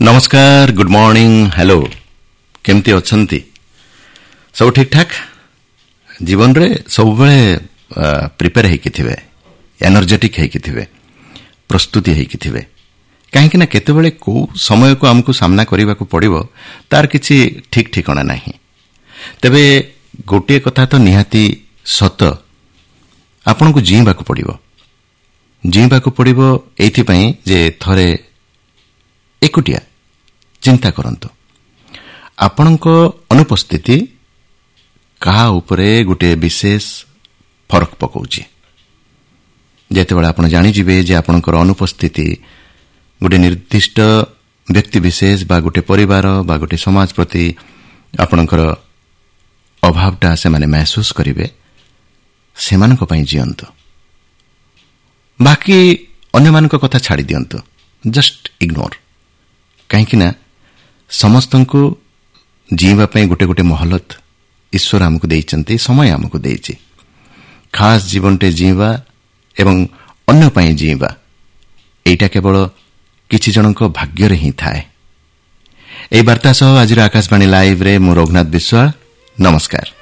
नमस्कार, good morning, hello, केमती अछंती? सब ठीक ठाक? जीवन रे सब बेले प्रिपेयर हेकी थिबे, एनर्जेटिक हेकी थिबे, प्रस्तुति हेकी थिबे। काहेकि ना केतेबेले को समय को हमको सामना करबा को पड़िबो तार किछि ठीक ठिकाना नाही। तबे गोटे कथा तो निहाती सत, आपन को जीवा को पड़िबो एथि पई जे थरे एकुटिया चिंता करंतु आपणको अनुपस्थिति कहा उपरे गोटे विशेष फरक पकाउछि। जेतेबेला आपण जानि जिवे जे आपणकर अनुपस्थिति गोटे निर्दिष्ट व्यक्ति विशेष बा गोटे परिवार बा गोटे समाज प्रति आपणकर अभावटा से माने महसूस करिवे, सेमानक पई जियंतु। बाकी अन्य मानक कथा छाड़ी दियंतु, जस्ट इग्नोर। काहेकि ना समस्तंको जीवा पई गोटे गोटे मोहलत ईश्वर हमको देइचंती, समय हमको देइछि। खास जीवनटे जीवा एवं अन्य पई जीवा एटा केवल किछि जनक भाग्य रे ही थाए। एई वार्ता सह आज आकाशवाणी लाइव रे मु रघुनाथ विश्वाल, नमस्कार।